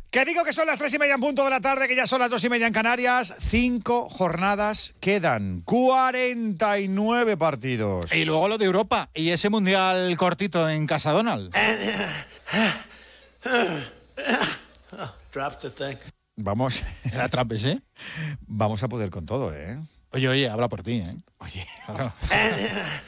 Que digo que son las 3:30 en punto de la tarde, que ya son las 2:30 en Canarias. 5 jornadas quedan, 49 partidos. Y luego lo de Europa y ese mundial cortito en Casa Donald. Vamos. Era Trappes, ¿eh? Vamos a poder con todo, ¿eh? Oye, habla por ti, ¿eh? Oye. Claro.